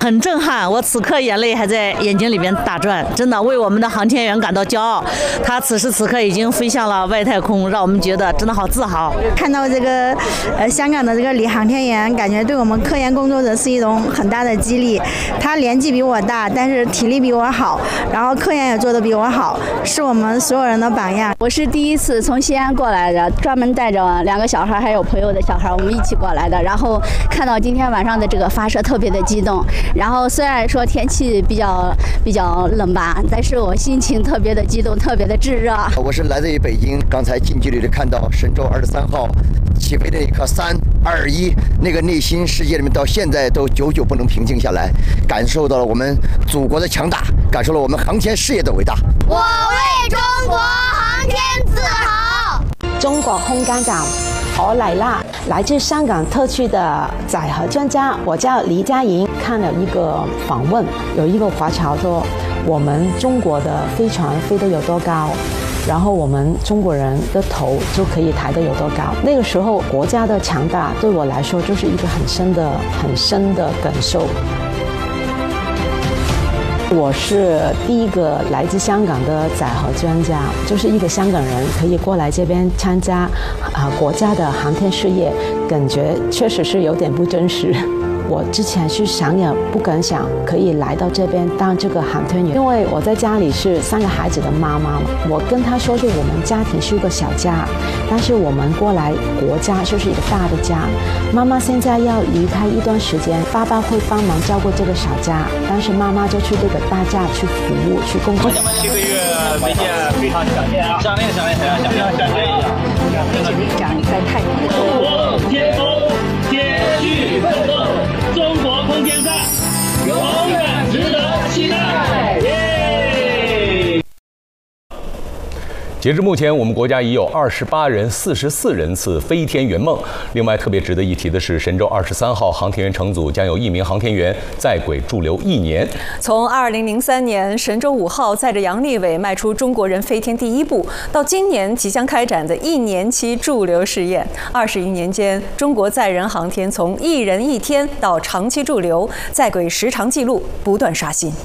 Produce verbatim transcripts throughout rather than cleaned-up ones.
很震撼，我此刻眼泪还在眼睛里边打转，真的为我们的航天员感到骄傲。他此时此刻已经飞向了外太空，让我们觉得真的好自豪。 看到这个呃香港的这个李航天员，感觉对我们科研工作者是一种很大的激励。他年纪比我大，但是体力比我好，然后科研也做得比我好，是我们所有人的榜样。 我是第一次从西安过来的，专门带着两个小孩还有朋友的小孩，我们一起过来的。然后看到今天晚上的这个发射，特别的激动。然后虽然说天气比较比较冷吧，但是我心情特别的激动，特别的炙热。 我是来自于北京，刚才近距离的看到神舟二十三号起飞的一刻，三二一，那个内心世界里面到现在都久久不能平静下来，感受到了我们祖国的强大，感受了我们航天事业的伟大。 我为中国航天自豪。 中国空间站我来啦！来自香港特区的载荷专家，我叫黎佳莹。看了一个访问，有一个华侨说，我们中国的飞船飞得有多高，然后我们中国人的头就可以抬得有多高。那个时候国家的强大对我来说就是一个很深的、很深的感受。我是第一个来自香港的载荷专家，就是一个香港人可以过来这边参加啊、呃、国家的航天事业，感觉确实是有点不真实。我之前是想也不敢想可以来到这边当这个航天员，因为我在家里是三个孩子的妈妈，我跟他说是我们家庭是一个小家，但是我们过来国家就是一个大的家。妈妈现在要离开一段时间，爸爸会帮忙照顾这个小家，但是妈妈就去这个大家去服务去工作。 七个月没见，非常想念啊！想念想念想念想念想念一下。 讲在太空的时候， 中国天空天续奋斗，中国空间站永远值得期待。耶！ 截至目前，我们国家已有二十八人、四十四人次飞天圆梦。另外，特别值得一提的是，神舟二十三号航天员乘组将有一名航天员在轨驻留一年。 从二零零三年神舟五号载着杨利伟迈出中国人飞天第一步，到今年即将开展的一年期驻留试验，二十余年间，中国载人航天从一人一天到长期驻留，在轨时长纪录不断刷新。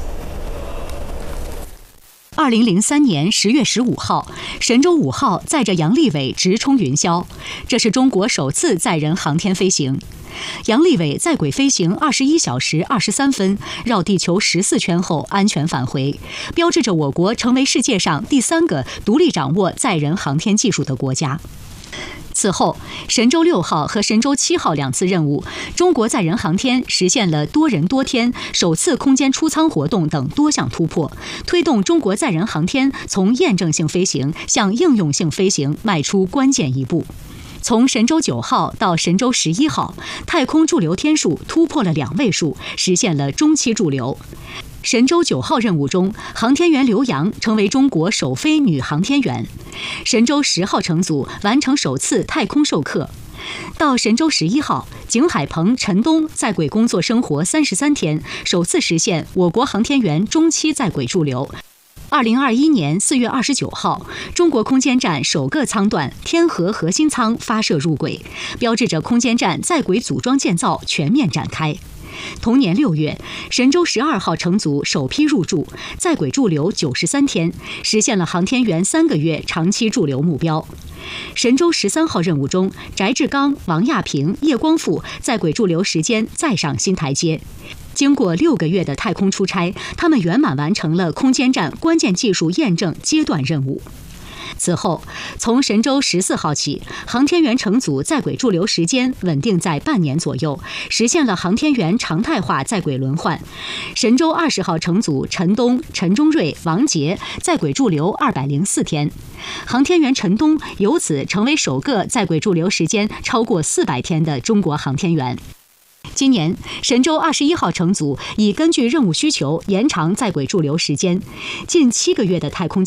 二零零三年十月十五号，神舟五号载着杨利伟直冲云霄，这是中国首次载人航天飞行。杨利伟在轨飞行二十一小时二十三分，绕地球十四圈后安全返回，标志着我国成为世界上第三个独立掌握载人航天技术的国家。此后，神舟六号和神舟七号两次任务，中国载人航天实现了多人多天、首次空间出舱活动等多项突破，推动中国载人航天从验证性飞行向应用性飞行迈出关键一步。从神舟九号到神舟十一号，太空驻留天数突破了两位数，实现了中期驻留。神舟九号任务中，航天员刘洋成为中国首飞女航天员。神舟十号乘组完成首次太空授课。到神舟十一号，景海鹏、陈冬在轨工作生活三十三天，首次实现我国航天员中期在轨驻留。二零二一年四月二十九号，中国空间站首个舱段天河核心舱发射入轨，标志着空间站在轨组装建造全面展开。同年六月，神舟十二号乘组首批入驻，在轨驻留九十三天，实现了航天员三个月长期驻留目标。神舟十三号任务中，翟志刚、王亚平、叶光富在轨驻留时间再上新台阶。经过六个月的太空出差，他们圆满完成了空间站关键技术验证阶段任务。此后，从神舟十四号起，航天员乘组在轨驻留时间稳定在半年左右，实现了航天员常态化在轨轮换。神舟二十号乘组陈冬、陈忠瑞、王杰在轨驻留二百零四天，航天员陈冬由此成为首个在轨驻留时间超过四百天的中国航天员。今年，神舟二十一号乘组已根据任务需求延长在轨驻留时间，近七个月的太空